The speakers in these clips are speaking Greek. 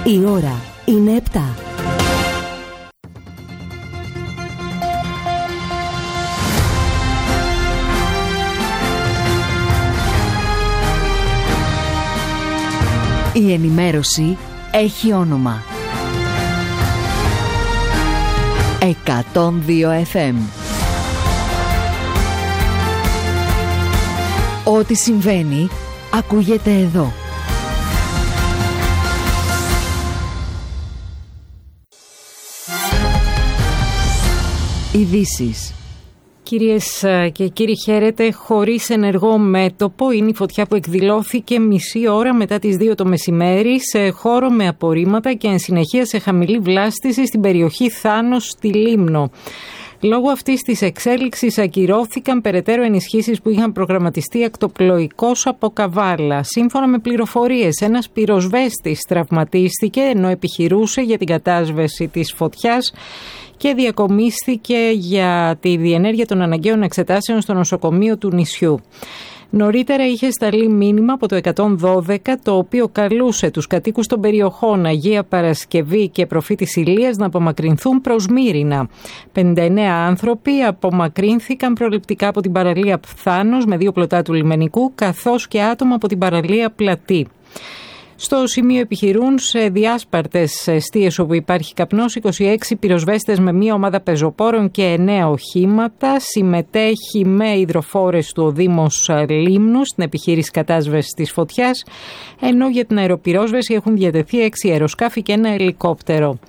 Η ώρα είναι 7. Η ενημέρωση έχει όνομα. 102 FM. Ό,τι συμβαίνει, ακούγεται εδώ. Ειδήσεις. Κυρίες και κύριοι, χαίρετε. Χωρίς ενεργό μέτωπο είναι η φωτιά που εκδηλώθηκε μισή ώρα μετά τις 2 το μεσημέρι σε χώρο με απορρίμματα και εν συνεχεία σε χαμηλή βλάστηση στην περιοχή Θάνος στη Λίμνο. Λόγω αυτής της εξέλιξης ακυρώθηκαν περαιτέρω ενισχύσεις που είχαν προγραμματιστεί ακτοπλοϊκώς από Καβάλα. Σύμφωνα με πληροφορίες, ένας πυροσβέστης τραυματίστηκε ενώ επιχειρούσε για την κατάσβεση της φωτιάς και διακομίστηκε για τη διενέργεια των αναγκαίων εξετάσεων στο νοσοκομείο του νησιού. Νωρίτερα είχε σταλεί μήνυμα από το 112, το οποίο καλούσε τους κατοίκους των περιοχών Αγία Παρασκευή και Προφήτης Ηλίας να απομακρυνθούν προς Μύρινα. 59 άνθρωποι απομακρύνθηκαν προληπτικά από την παραλία Θάνος με 2 πλωτά του λιμενικού, καθώς και άτομα από την παραλία Πλατή. Στο σημείο επιχειρούν σε διάσπαρτες εστίες όπου υπάρχει καπνός 26 πυροσβέστες με μία ομάδα πεζοπόρων και 9 οχήματα. Συμμετέχει με υδροφόρες του ο Δήμος Λίμνου στην επιχείρηση κατάσβεσης της φωτιάς, ενώ για την αεροπυρόσβεση έχουν διατεθεί 6 αεροσκάφη και 1 ελικόπτερο.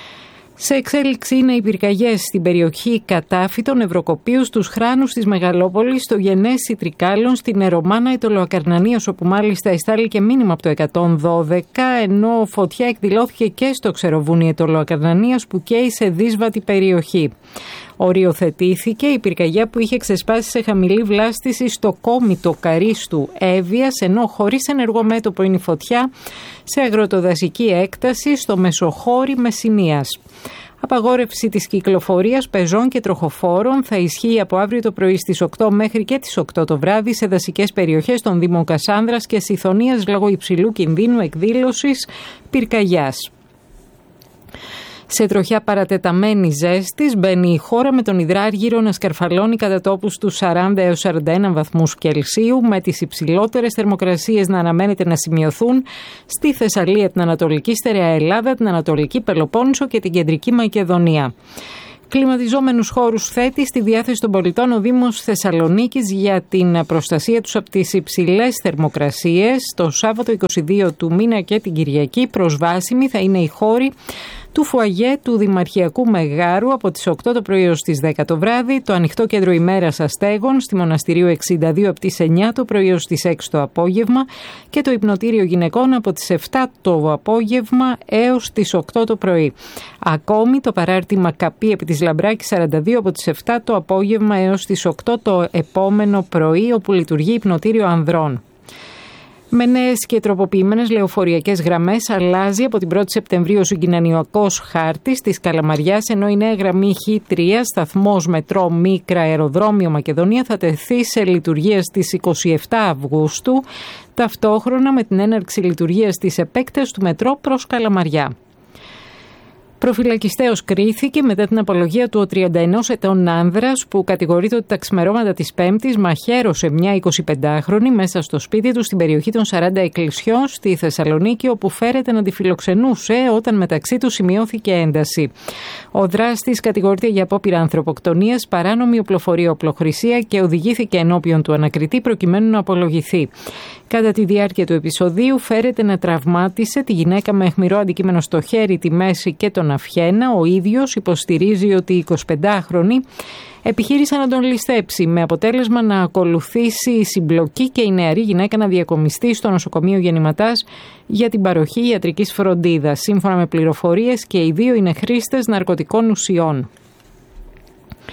Σε εξέλιξη είναι οι πυρκαγιές στην περιοχή Κατάφυτο, Νευροκοπίου, στους Χράνους της Μεγαλόπολης, στο Γενέσι Τρικάλων, στην Ερομάνα Ιτωλοακαρνανίας, όπου μάλιστα εστάλει και μήνυμα από το 112, ενώ φωτιά εκδηλώθηκε και στο Ξεροβούνι Ιτωλοακαρνανίας που καίει σε δύσβατη περιοχή. Οριοθετήθηκε η πυρκαγιά που είχε ξεσπάσει σε χαμηλή βλάστηση στο κόμιτο Καρίστου Εύβοιας, ενώ χωρίς ενεργό μέτωπο είναι η φωτιά σε αγροτοδασική έκταση στο Μεσοχώρι Μεσσηνίας. Απαγόρευση της κυκλοφορίας πεζών και τροχοφόρων θα ισχύει από αύριο το πρωί στις 8 μέχρι και τις 8 το βράδυ σε δασικές περιοχές των Δήμων Κασάνδρας και Σιθωνίας λόγω υψηλού κινδύνου εκδήλωσης πυρκαγιάς. Σε τροχιά παρατεταμένη ζέστης μπαίνει η χώρα με τον υδράργυρο να σκαρφαλώνει κατά τόπους τους 40 έως 41 βαθμούς Κελσίου, με τις υψηλότερες θερμοκρασίες να αναμένεται να σημειωθούν στη Θεσσαλία, την Ανατολική Στερεά Ελλάδα, την Ανατολική Πελοπόννησο και την Κεντρική Μακεδονία. Κλιματιζόμενους χώρους θέτει στη διάθεση των πολιτών ο Δήμος Θεσσαλονίκης για την προστασία τους από τις υψηλές θερμοκρασίες. Το Σάββατο 22 του μήνα και την Κυριακή προσβάσιμοι θα είναι οι χώροι του φουαγέ του Δημαρχιακού Μεγάρου από τις 8 το πρωί έως τις 10 το βράδυ, το ανοιχτό κέντρο ημέρας αστέγων στη Μοναστηρίου 62 από τις 9 το πρωί έως τις 6 το απόγευμα και το υπνοτήριο γυναικών από τις 7 το απόγευμα έως τις 8 το πρωί. Ακόμη το παράρτημα Καπή επί της Λαμπράκης 42 από τις 7 το απόγευμα έως τις 8 το επόμενο πρωί, όπου λειτουργεί υπνοτήριο ανδρών. Με νέες και τροποποιημένες λεωφορειακές γραμμές αλλάζει από την 1η Σεπτεμβρίου ο συγκοινωνιακός χάρτης της Καλαμαριάς, ενώ η νέα γραμμή Χ3, σταθμός μετρό Μίκρα Αεροδρόμιο Μακεδονία, θα τεθεί σε λειτουργία στις 27 Αυγούστου, ταυτόχρονα με την έναρξη λειτουργίας της επέκτασης του μετρό προς Καλαμαριά. Προφυλακιστέως κρίθηκε μετά την απολογία του ο 31 ετών άνδρας που κατηγορείται ότι τα ξημερώματα της Πέμπτης μαχαίρωσε μια 25χρονη μέσα στο σπίτι του στην περιοχή των 40 Εκκλησιών στη Θεσσαλονίκη, όπου φέρεται να τη φιλοξενούσε όταν μεταξύ του σημειώθηκε ένταση. Ο δράστης κατηγορείται για απόπειρα ανθρωποκτονίας, παράνομη οπλοφορία, οπλοχρησία και οδηγήθηκε ενώπιον του ανακριτή προκειμένου να απολογηθεί. Κατά τη διάρκεια του επεισοδίου φέρεται να τραυμάτισε τη γυναίκα με αιχμηρό αντικείμενο στο χέρι, τη μέση και τον αυχένα. Ο ίδιος υποστηρίζει ότι οι 25χρονοι επιχείρησαν να τον ληστέψει, με αποτέλεσμα να ακολουθήσει η συμπλοκή και η νεαρή γυναίκα να διακομιστεί στο νοσοκομείο Γεννηματάς για την παροχή ιατρικής φροντίδας. Σύμφωνα με πληροφορίες, και οι δύο είναι χρήστες ναρκωτικών ουσιών.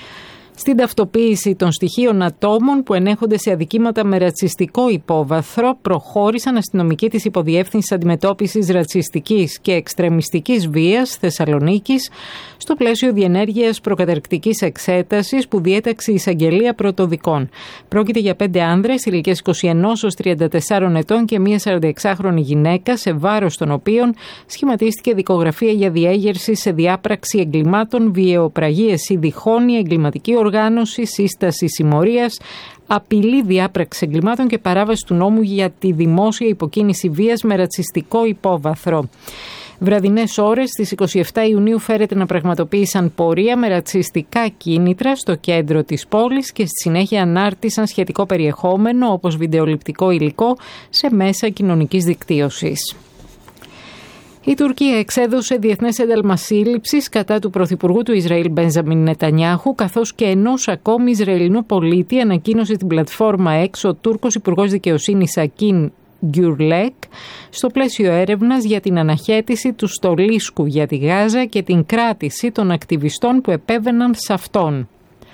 στην ταυτοποίηση των στοιχείων ατόμων που ενέχονται σε αδικήματα με ρατσιστικό υπόβαθρο, προχώρησαν αστυνομικοί της Υποδιεύθυνσης Αντιμετώπισης Ρατσιστικής και Εξτρεμιστικής Βίας Θεσσαλονίκης στο πλαίσιο διενέργειας προκαταρκτικής εξέτασης που διέταξε η Εισαγγελία Πρωτοδικών. Πρόκειται για 5 άνδρες ηλικίας 21 ως 34 ετών και μία 46χρονη γυναίκα, σε βάρος των οποίων σχηματίστηκε δικογραφία για διέγερση σε διάπραξη εγκλημάτων, βιαιοπραγίες ή διχόνοια, εγκληματική οργάνωση, σύσταση συμμορίας, απειλή διάπραξη εγκλημάτων και παράβαση του νόμου για τη δημόσια υποκίνηση βίας με ρατσιστικό υπόβαθρο. Βραδινές ώρες στις 27 Ιουνίου φέρεται να πραγματοποίησαν πορεία με ρατσιστικά κίνητρα στο κέντρο της πόλης και στη συνέχεια ανάρτησαν σχετικό περιεχόμενο όπως βιντεοληπτικό υλικό σε μέσα κοινωνικής δικτύωσης. Η Τουρκία εξέδωσε διεθνές ένταλμα σύλληψης κατά του Πρωθυπουργού του Ισραήλ Μπένζαμιν Νετανιάχου, καθώς και ενός ακόμη Ισραηλινού πολίτη, ανακοίνωσε την πλατφόρμα X ο Τούρκος Υπουργός Δικαιοσύνης Ακίν Γκιουρλέκ, στο πλαίσιο έρευνας για την αναχέτηση του στολίσκου για τη Γάζα και την κράτηση των ακτιβιστών που επέβαιναν σε αυτόν.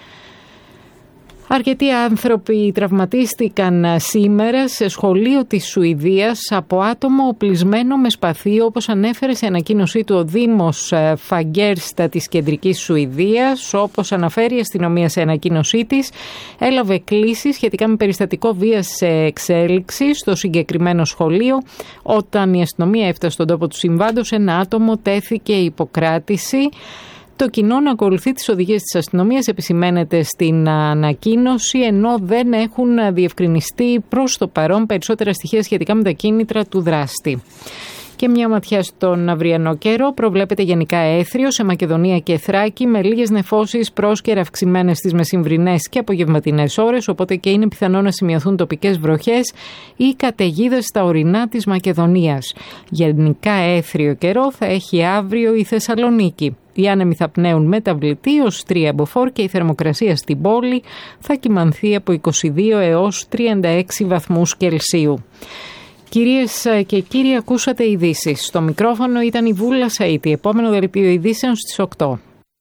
Αρκετοί άνθρωποι τραυματίστηκαν σήμερα σε σχολείο της Σουηδίας από άτομο οπλισμένο με σπαθί, όπως ανέφερε σε ανακοίνωσή του ο Δήμος Φαγκέρστα της κεντρικής Σουηδίας. Όπως αναφέρει η αστυνομία σε ανακοίνωσή της, έλαβε κλήσεις σχετικά με περιστατικό βίας σε εξέλιξη στο συγκεκριμένο σχολείο. Όταν η αστυνομία έφτασε στον τόπο του συμβάντος, ένα άτομο τέθηκε υποκράτηση. Το κοινό να ακολουθεί τις οδηγίες της αστυνομίας, επισημαίνεται στην ανακοίνωση, ενώ δεν έχουν διευκρινιστεί προς το παρόν περισσότερα στοιχεία σχετικά με τα κίνητρα του δράστη. Και μια ματιά στον αυριανό καιρό. Προβλέπεται γενικά έθριο σε Μακεδονία και Θράκη, με λίγες νεφώσεις πρόσκαιρα αυξημένες στις μεσημβρινές και απογευματινές ώρες, οπότε και είναι πιθανό να σημειωθούν τοπικές βροχές ή καταιγίδες στα ορεινά της Μακεδονίας. Γενικά έθριο καιρό θα έχει αύριο η Θεσσαλονίκη. Οι άνεμοι θα πνέουν μεταβλητή ως 3 μποφόρ και η θερμοκρασία στην πόλη θα κυμανθεί από 22 έως 36 βαθμούς Κελσίου. Κυρίες και κύριοι, ακούσατε ειδήσεις. Στο μικρόφωνο ήταν η Βούλα Σαΐτη. Επόμενο δελτίο ειδήσεων στις 8.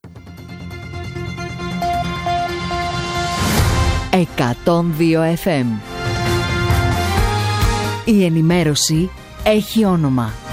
102 FM. Η ενημέρωση έχει όνομα.